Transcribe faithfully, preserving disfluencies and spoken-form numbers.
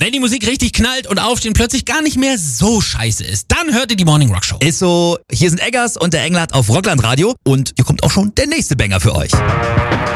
Wenn die Musik richtig knallt und Aufstehen plötzlich gar nicht mehr so scheiße ist, dann hört ihr die Morning Rock Show. Ist so, hier sind Eggers und der Englert auf Rockland Radio und hier kommt auch schon der nächste Banger für euch.